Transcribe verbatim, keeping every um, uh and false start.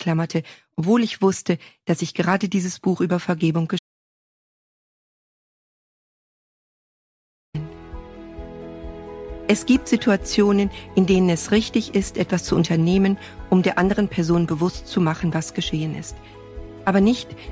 ausklammerte, obwohl ich wusste, dass ich gerade dieses Buch über Vergebung geschrieben habe. Es gibt Situationen, in denen es richtig ist, etwas zu unternehmen, um der anderen Person bewusst zu machen, was geschehen ist. Aber nicht,